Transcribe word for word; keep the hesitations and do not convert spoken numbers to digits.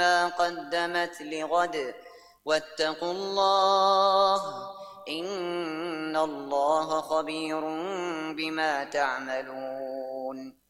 ما قدمت لغد واتقوا الله إن الله خبير بما تعملون